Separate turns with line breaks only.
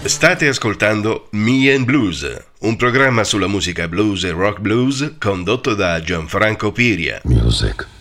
State ascoltando Me and Blues, un programma sulla musica blues e rock blues condotto da Gianfranco Piria.
Music.